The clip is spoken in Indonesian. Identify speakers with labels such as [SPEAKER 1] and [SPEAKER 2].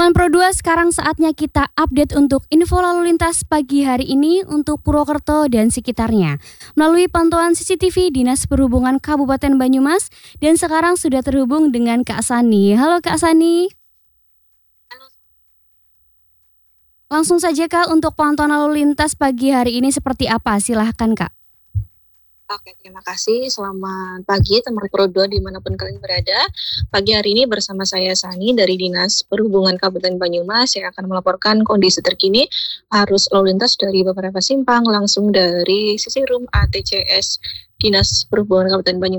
[SPEAKER 1] Teman Pro 2, sekarang saatnya kita update untuk info lalu lintas pagi hari ini untuk Purwokerto dan sekitarnya. Melalui pantauan CCTV Dinas Perhubungan Kabupaten Banyumas, dan sekarang sudah terhubung dengan Kak Sani. Halo Kak Sani. Langsung saja Kak, untuk pantauan lalu lintas pagi hari ini seperti apa? Silahkan Kak.
[SPEAKER 2] Oke, terima kasih. Selamat pagi teman Pro 2 dimanapun kalian berada. Pagi hari ini bersama saya Sani dari Dinas Perhubungan Kabupaten Banyumas yang akan melaporkan kondisi terkini arus lalu lintas dari beberapa simpang langsung dari sisi room ATCS Dinas Perhubungan Kabupaten Banyumas.